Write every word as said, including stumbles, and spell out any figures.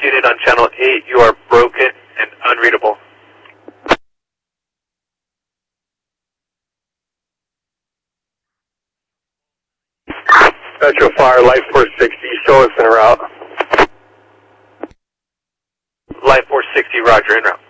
unit on channel eight, you are broken and unreadable. Metro Fire, Light four sixty, show us en route. Light four sixty, roger, en route.